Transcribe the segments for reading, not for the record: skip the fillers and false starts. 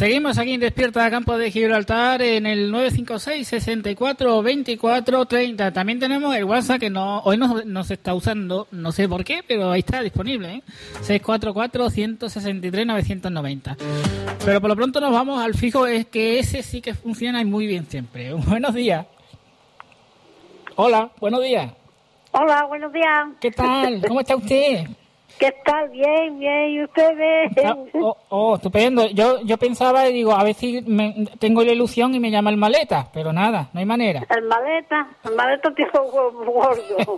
Seguimos aquí en Despierta Campo de Gibraltar en el 956 64 24 30. También tenemos el WhatsApp que hoy no se está usando, no sé por qué, pero ahí está disponible, 644 163 990. Pero por lo pronto nos vamos al fijo, es que ese sí que funciona y muy bien siempre. Buenos días. Hola, buenos días. Hola, buenos días. ¿Qué tal? ¿Cómo está usted? ¿Qué tal? Bien, bien. ¿Y ustedes? Estupendo. Yo pensaba y digo, a ver si tengo la ilusión y me llama el maleta, pero nada, no hay manera. El maleta tiene un huevo gordo.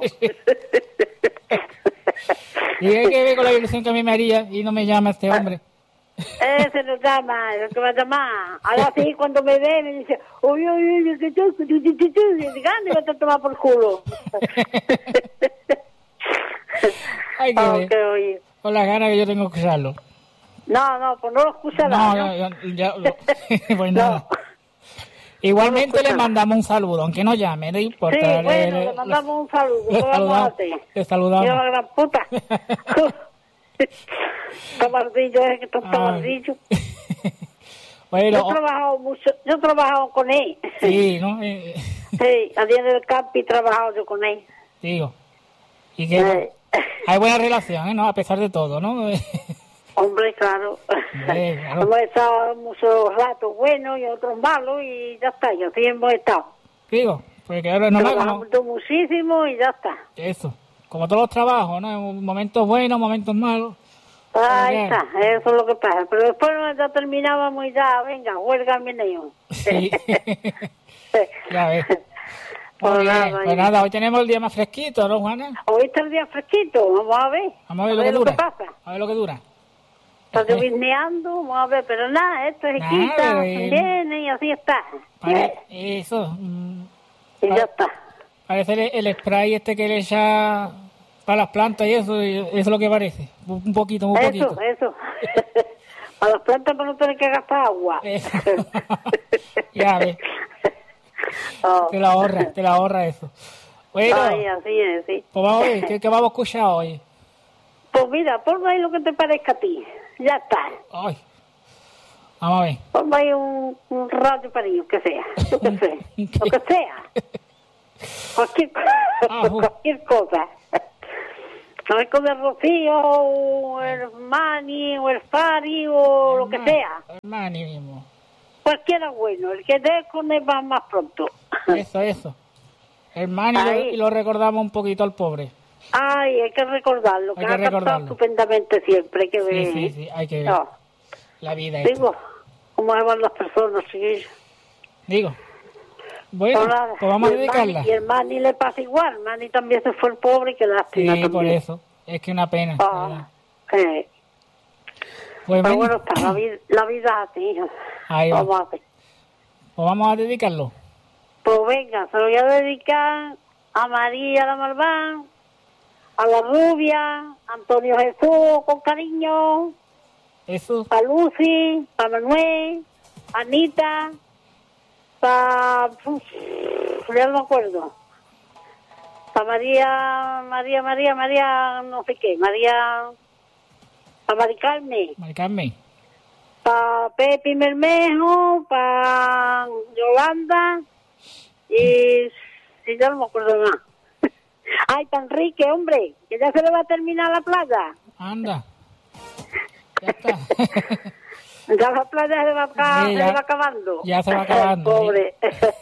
Y hay que ver con la ilusión que a mí me haría y no me llama este hombre. Ese no llama, el que va a llamar. Ahora sí, cuando me ve, me dice, uy, que tú, y diga, me vas a tomar por culo. Ay, que con las ganas que yo tengo que usarlo. No, pues no lo escuchará. No. Pues nada. No. Igualmente le mandamos un saludo, aunque no llame, no importa. Sí, bueno, le mandamos un saludo. Le saludamos. Yo la gran puta. Tomardillo, que tomardillo. Bueno, yo he trabajado con él. Sí, ¿no? Sí, allí en el campo he trabajado yo con él. Digo. Y que hay buena relación, ¿no? A pesar de todo, ¿no? Hombre, claro. Claro. Hemos estado muchos ratos buenos y otros malos y ya está, y así hemos estado. Digo, porque ahora no trabajamos muchísimo y ya está. Eso, como todos los trabajos, ¿no? Momentos buenos, momentos malos. Ahí está, eso es lo que pasa. Pero después ya terminábamos y ya, venga, huelga al meneo. Sí. Ya ves. Pues nada, hoy tenemos el día más fresquito, ¿no, Juana? Hoy está el día fresquito, vamos a ver. Vamos a ver lo que dura. Pasa. A ver lo que dura. Está llovineando, vamos a ver, pero nada, esto es quita, viene y así está. Eso. Y ya está. Parece el spray este que le echa para las plantas y eso es lo que parece. Un poquito, muy poquito. Eso. Para las plantas para no tener que gastar agua. Ya ves. Te la ahorra eso. Bueno, así es, sí. Pues vamos a ver, ¿qué vamos a escuchar hoy? Pues mira, ponme ahí lo que te parezca a ti. Ya está. Ay. Vamos a ver. Ponme ahí un radio para ellos, que sea. Yo qué sé. Lo que sea. Cualquier cosa. Algo de Rocío, o el Mani, o el Fari, o lo que sea. El Mani mismo. Cualquiera bueno, el que dé con él va más pronto. Eso. El Mani y lo recordamos un poquito al pobre. Ay, hay que recordarlo, que ha cantado estupendamente siempre, hay que ver. Sí, hay que ver. No. La vida. Digo, cómo van las personas, chiquillos. Digo. Bueno, pues vamos a dedicarla. Y el Mani le pasa igual, Mani también se fue el pobre, que lástima también. Por eso, es que una pena. Pues bueno, está la vida así. Ahí va. Vamos a ver. Pues vamos a dedicarlo. Pues venga, se lo voy a dedicar a María la Malván, a la Rubia, a Antonio Jesús, con cariño. Eso. A Lucy, a Manuel, a Anita, ya no me acuerdo. Para María, no sé qué, para Mari Carmen. Para Pepe Mermejo, para Yolanda, y ya no me acuerdo más. Ay, para Enrique, hombre, que ya se le va a terminar la playa. Anda. Ya está. Ya la playa se va acabando. Ya se va acabando. Pobre.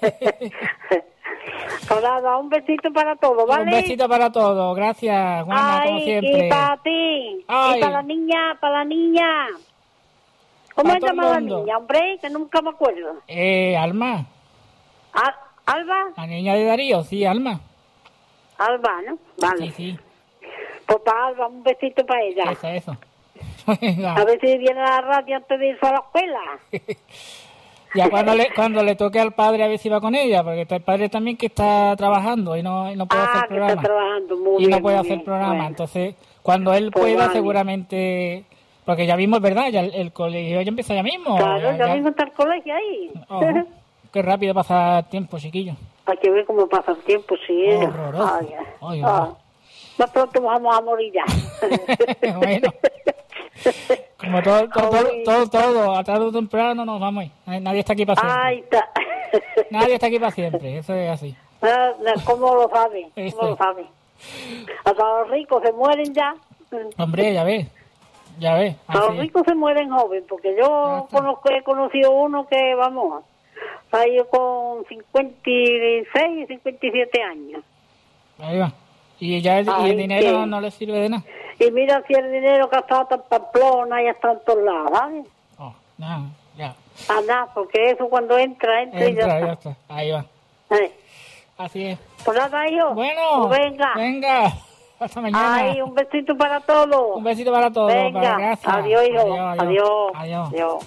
Nada, un besito para todos, ¿vale? Un besito para todos. Gracias, Juana, como siempre. Y para ti. Ay. Y para la niña. ¿Cómo se llama la niña, hombre? Que nunca me acuerdo. Alma. ¿Alba? La niña de Darío, sí, Alma. Alba, ¿no? Vale. Sí. Pues para Alba, un besito para ella. Eso. A ver si viene a la radio antes de irse a la escuela. Ya cuando le toque al padre a ver si va con ella, porque está el padre también que está trabajando y no puede hacer programa. Está trabajando muy bien. Y no puede hacer programa, bueno. Entonces cuando él pueda seguramente, porque ya mismo es verdad, ya el colegio ya empieza ya mismo. Claro, ya mismo está el colegio ahí. Qué rápido pasa el tiempo, chiquillo. Hay que ver cómo pasa el tiempo, sí. Horroroso. Más pronto vamos a morir ya. Bueno. Como todo, a tarde o temprano nos vamos. Nadie está aquí para siempre. Ahí está. Nadie está aquí para siempre, eso es así. ¿Cómo lo sabe? ¿Cómo lo sabe? Hasta los ricos se mueren ya. Hombre, ya ves. Los ricos se mueren jóvenes, porque yo he conocido uno que, vamos, salió con 56, 57 años. Ahí va. Y ya el dinero no le sirve de nada. Y mira si el dinero que ha estado en Pamplona ya está en todos lados, ¿sabes? Oh, no, ya. Nada, porque eso cuando entra y ya está. Ahí va. Así es. Pues nada, hijo. Bueno, pues venga. Hasta mañana. Ay, un besito para todos. Un besito para todos. Venga, gracias. Adiós, hijo. Adiós.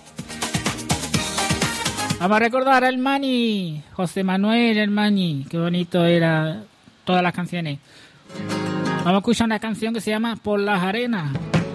Vamos a recordar al Mani, José Manuel el Mani. Qué bonito era todas las canciones. Vamos a escuchar una canción que se llama Por las Arenas.